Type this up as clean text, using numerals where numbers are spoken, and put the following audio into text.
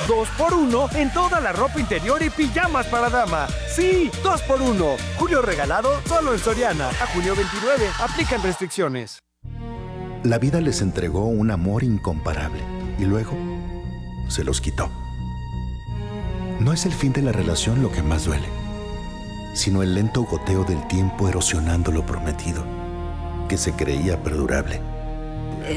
2x1 en toda la ropa interior y pijamas para dama. ¡Sí! 2x1. Julio regalado solo en Soriana. A junio 29. Aplican restricciones. La vida les entregó un amor incomparable y luego se los quitó. No es el fin de la relación lo que más duele, sino el lento goteo del tiempo erosionando lo prometido, que se creía perdurable.